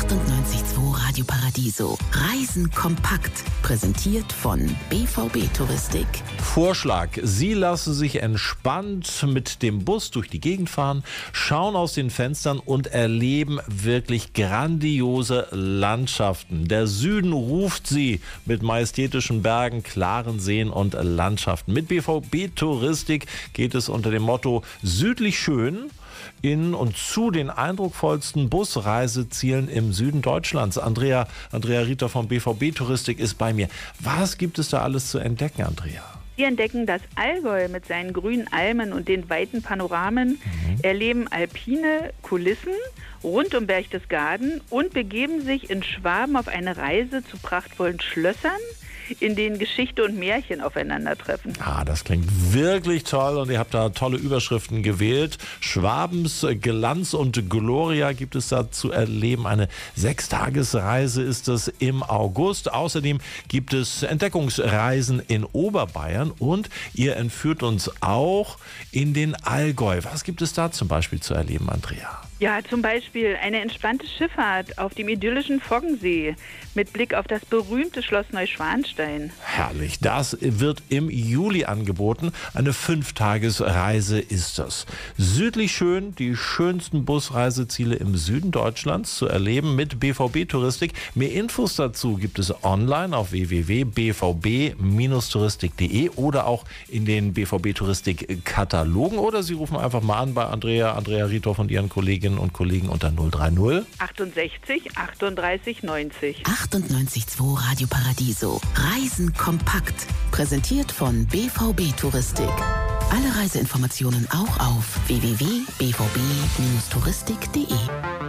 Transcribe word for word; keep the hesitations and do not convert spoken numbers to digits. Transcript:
achtundneunzig Komma zwei Radio Paradiso. Reisen kompakt. Präsentiert von B V B Touristik. Vorschlag: Sie lassen sich entspannt mit dem Bus durch die Gegend fahren, schauen aus den Fenstern und erleben wirklich grandiose Landschaften. Der Süden ruft Sie mit majestätischen Bergen, klaren Seen und Landschaften. Mit B V B Touristik geht es unter dem Motto südlich schön in und zu den eindrucksvollsten Busreisezielen im Süden Deutschlands. Andrea, Andrea Rieter von B V B Touristik ist bei mir. Was gibt es da alles zu entdecken, Andrea? Wir entdecken das Allgäu mit seinen grünen Almen und den weiten Panoramen, mhm. erleben alpine Kulissen rund um Berchtesgaden und begeben sich in Schwaben auf eine Reise zu prachtvollen Schlössern, in denen Geschichte und Märchen aufeinandertreffen. Ah, das klingt wirklich toll und ihr habt da tolle Überschriften gewählt. Schwabens Glanz und Gloria gibt es da zu erleben. Eine Sechstagesreise ist das im August. Außerdem gibt es Entdeckungsreisen in Oberbayern und ihr entführt uns auch in den Allgäu. Was gibt es da zum Beispiel zu erleben, Andrea? Ja, zum Beispiel eine entspannte Schifffahrt auf dem idyllischen Foggensee mit Blick auf das berühmte Schloss Neuschwanstein. Herrlich, das wird im Juli angeboten. Eine Fünftagesreise ist das. Südlich schön, die schönsten Busreiseziele im Süden Deutschlands zu erleben mit B V B Touristik. Mehr Infos dazu gibt es online auf w w w punkt b v b touristik punkt de oder auch in den B V B Touristik Katalogen. Oder Sie rufen einfach mal an bei Andrea, Andrea Rieter und ihren Kolleginnen und Kollegen unter null drei null achtundsechzig achtunddreißig neunzig. achtundneunzig Komma zwei Radio Paradiso. Reisen kompakt. Präsentiert von B V B Touristik. Alle Reiseinformationen auch auf w w w punkt b v b touristik punkt de.